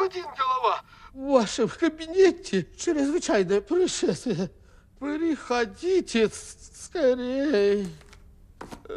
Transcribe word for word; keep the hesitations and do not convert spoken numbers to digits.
господин голова. В вашем кабинете чрезвычайное происшествие. Приходите скорей.